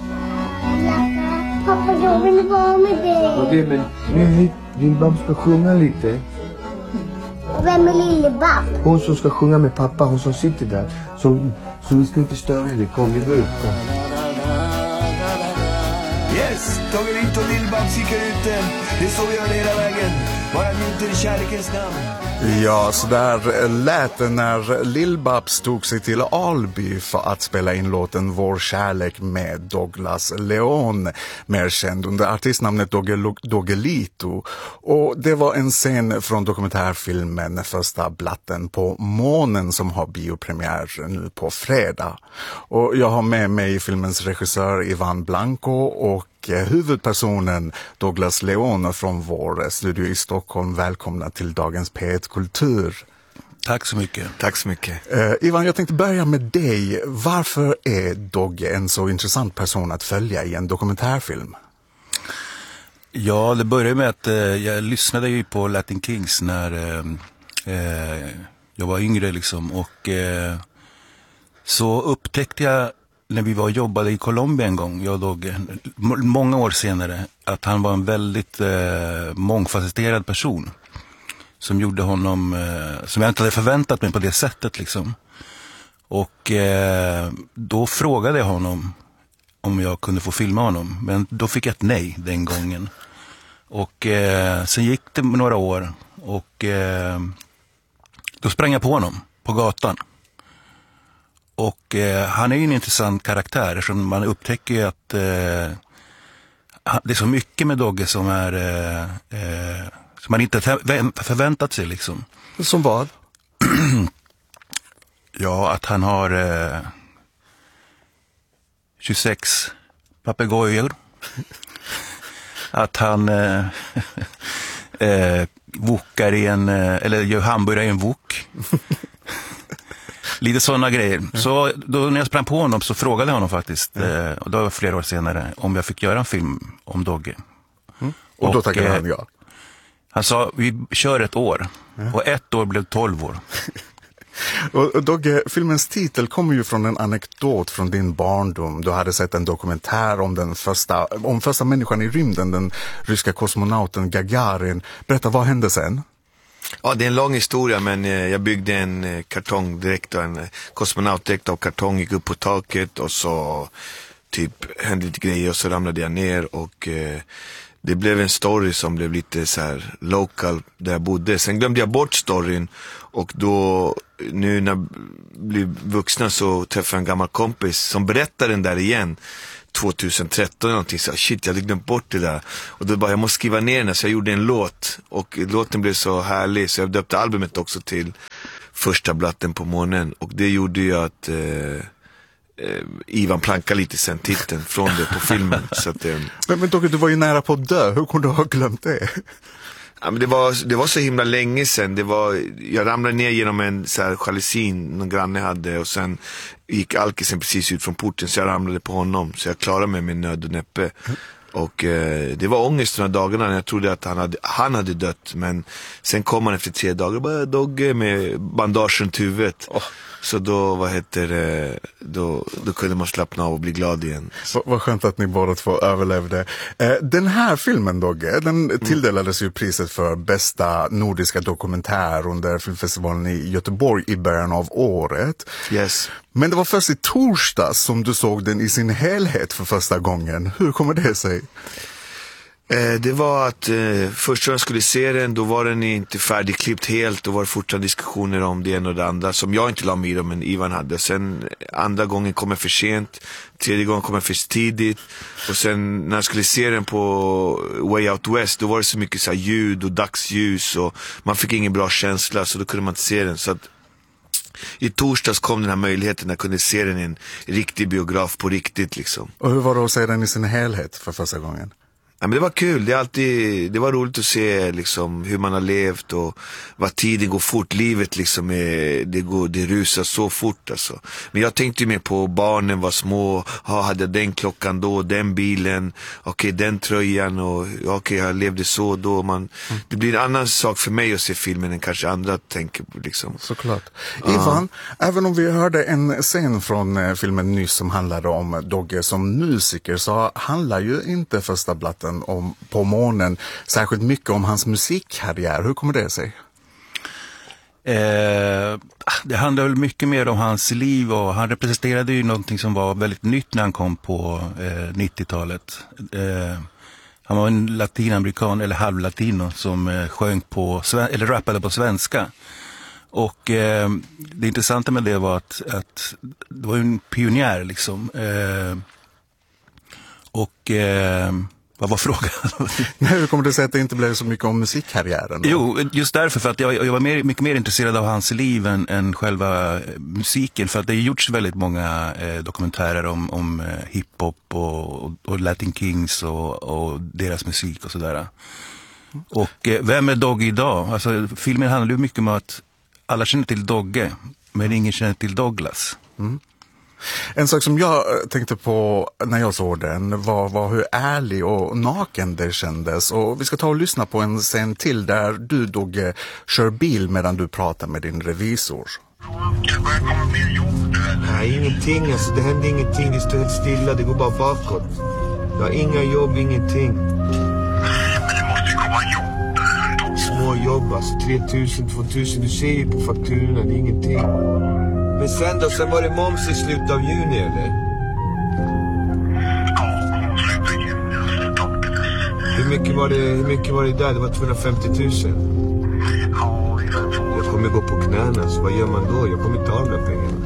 Pappa, jag vill vara med dig. Okej, men nu Lill-Babs ska sjunga lite. Vem är Lill-Babs? Hon som ska sjunga med pappa, hon som sitter där. Så, så vi ska inte störa henne. Kom, vi går ut. Kom. Yes, Doggelito och Lill-Babs gick ute. Det är så vi gör det hela vägen. Bara njuter i kärlekens namn. Ja, så där lät det när Lill-Babs tog sig till Alby för att spela in låten Vår kärlek med Douglas Leon, mer känd under artistnamnet Dogge, Doggelito. Och det var en scen från dokumentärfilmen Första blatten på månen som har biopremiär nu på fredag. Och jag har med mig filmens regissör Ivan Blanco och huvudpersonen Douglas Leon från vår studio i Stockholm. Välkomna till dagens P ett Kultur. Tack så mycket. Tack så mycket. Uh, Ivan, jag tänkte börja med dig. Varför är Dogge en så intressant person att följa i en dokumentärfilm? Ja, det började med att eh, jag lyssnade ju på Latin Kings när eh, eh, jag var yngre liksom. Och eh, så upptäckte jag när vi var och jobbade i Colombia en gång, jag och Dogge, många år senare, att han var en väldigt eh, mångfacetterad person. Som gjorde honom, eh, som jag inte hade förväntat mig på det sättet liksom. Och eh, då frågade jag honom om jag kunde få filma honom. Men då fick jag ett nej den gången. Och eh, sen gick det några år och eh, då sprang jag på honom på gatan. Och eh, han är ju en intressant karaktär som man upptäcker ju att eh, det är så mycket med Dogge som är eh, eh, som man inte förväntat sig liksom. Som vad? Ja, att han har eh, tjugosex papegojor. Att han eh, eh, vokar i en, eller gör hamburgare i en vok. Lite sådana grejer. Mm. Så då när jag sprang på honom så frågade jag honom faktiskt, mm. eh, och då var flera år senare, om jag fick göra en film om Dogge. Mm. Och, och då tackade han ja. Han sa, vi kör ett år. Ja. Och ett år blev tolv år. Och Dogge, filmens titel kommer ju från en anekdot från din barndom. Du hade sett en dokumentär om den första, om första människan i rymden, den ryska kosmonauten Gagarin. Berätta, vad hände sen? Ja, det är en lång historia, men jag byggde en kartongdräkt och en kosmonautdräkt av kartong, gick upp på taket och så typ hände lite grejer och så ramlade jag ner och eh, det blev en story som blev lite så här local där jag bodde. Sen glömde jag bort storyn och då nu när jag blev vuxna så träffade jag en gammal kompis som berättade den där igen tjugohundratretton eller någonting. Så shit, jag hade glömt bort det där. Och då bara, jag måste skriva ner den, så jag gjorde en låt. Och låten blev så härlig så jag döpte albumet också till Första blatten på månen. Och det gjorde ju att eh, eh, Ivan plankade lite sen titeln från det på filmen. Så att, eh, men men Dogge, du var ju nära på att dö. Hur kunde du ha glömt det? Ja, men det var, det var så himla länge sedan. Det var, jag ramlade ner genom en så här jalusin någon granne hade och sen gick alkisen precis ut från porten så jag ramlade på honom. Så jag klarade mig med nöd och näppe. Mm. Och eh, det var ångest de här dagarna när jag trodde att han hade, han hade dött. Men sen kom han efter tre dagar och bara Dogge med bandage runt huvudet. Oh. Så då, vad heter det, då, då kunde man slappna av och bli glad igen. Så, vad skönt att ni båda två överlevde. Eh, den här filmen, Dogge, den tilldelades ju priset för bästa nordiska dokumentär under filmfestivalen i Göteborg i början av året. Yes. Men det var först i torsdag som du såg den i sin helhet för första gången. Hur kommer det sig? Det var att eh, först när jag skulle se den, då var den inte färdigklippt helt. Då var det fortfarande diskussioner om det ena och det andra som jag inte la mig i, men Ivan hade. Sen andra gången kom jag för sent, tredje gången kom jag för tidigt. Och sen när jag skulle se den på Way Out West, då var det så mycket så här ljud och dagsljus och man fick ingen bra känsla, så då kunde man inte se den. Så att i torsdags kom den här möjligheten när jag kunde se den i en riktig biograf på riktigt liksom. Och hur var det att se den i sin helhet för första gången? Ja, men det var kul, det, är alltid, det var roligt att se liksom, hur man har levt och vad tiden går fort, livet liksom är, det, går, det rusar så fort alltså. Men jag tänkte ju mer på barnen var små, ha, hade jag den klockan då, den bilen, okej okay, den tröjan och okej okay, jag levde så då. Man, mm. Det blir en annan sak för mig att se filmen än kanske andra tänker på liksom. Såklart. Uh. Ivan, även om vi hörde en scen från eh, filmen nyss som handlade om Dogge som musiker, så handlar ju inte Första blatten om, på månen särskilt mycket om hans musikkarriär. Hur kommer det sig? Eh, det handlar väl mycket mer om hans liv, och han representerade ju någonting som var väldigt nytt när han kom på eh, nittiotalet. Eh, han var en latinamerikan eller halvlatino som eh, sjöng på eller rappade på svenska. Och eh, det intressanta med det var att, att det var en pionjär liksom. Eh, och eh, vad var frågan? Nej, hur kommer det sig att det inte blev så mycket om musikkarriären? Då? Jo, just därför, för att jag, jag var mer, mycket mer intresserad av hans liv än, än själva musiken. För att det har gjorts väldigt många eh, dokumentärer om, om eh, hiphop och, och, och Latin Kings och, och deras musik och sådär. Och eh, vem är Dogge idag? Alltså, filmen handlar ju mycket om att alla känner till Dogge, men ingen känner till Douglas. Mm. En sak som jag tänkte på när jag såg den var, var hur ärlig och naken det kändes. Och vi ska ta och lyssna på en scen till där du, Dogge, kör bil medan du pratar med din revisor. Nej, ingenting. Alltså, det händer ingenting. Det står helt stilla. Det går bara bakåt. Jag har inga jobb, ingenting. Men det måste ju komma jobb. Små jobb, alltså tre tusen, två tusen. Du ser ju på fakturorna, det är ingenting. Men sen då, sen var det moms i slutet av juni, eller? Ja, slutet av juni, slutet av juni. Hur mycket var det, hur mycket var det där? Det var tvåhundrafemtio tusen. Ja, jag kommer gå på knäna, så vad gör man då? Jag kommer inte ha de där pengarna.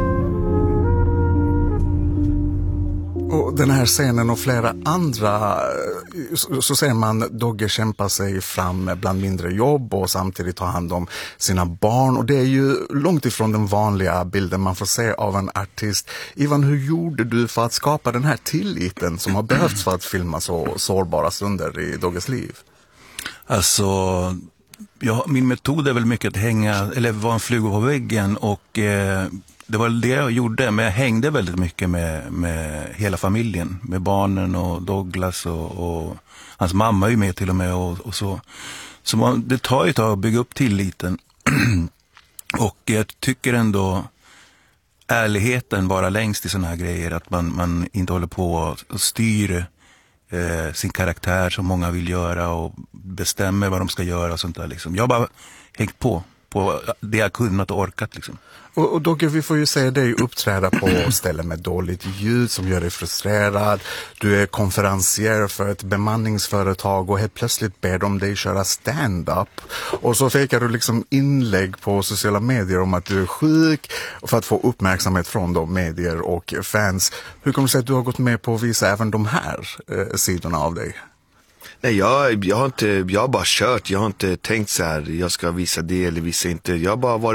Och den här scenen och flera andra, så ser man Dogge kämpa sig fram bland mindre jobb och samtidigt ta hand om sina barn. Och det är ju långt ifrån den vanliga bilden man får se av en artist. Ivan, hur gjorde du för att skapa den här tilliten som har behövts för att filma så sårbara stunder i Dogges liv? Alltså, ja, min metod är väl mycket att hänga, eller vara en fluga på väggen, och eh, det var det jag gjorde, men jag hängde väldigt mycket med, med hela familjen, med barnen och Douglas och, och hans mamma är ju med till och med och, och så. Så man, det tar ju ett tag att bygga upp tilliten. Och jag tycker ändå ärligheten bara längst i såna här grejer. Att man, man inte håller på och styr eh, sin karaktär som många vill göra och bestämmer vad de ska göra och sånt där liksom. Jag har bara hängt på på det jag kunnat och orkat liksom. Och, och Dogge, vi får ju säga dig uppträda på ställen med dåligt ljud som gör dig frustrerad. Du är konferencier för ett bemanningsföretag och helt plötsligt ber de dig köra stand-up. Och så fikar du liksom inlägg på sociala medier om att du är sjuk för att få uppmärksamhet från de medier och fans. Hur kommer det sig att du har gått med på att visa även de här eh, sidorna av dig? Nej, jag, jag, har inte, jag har bara kört. Jag har inte tänkt så här, jag ska visa det eller visa inte. Jag har bara varit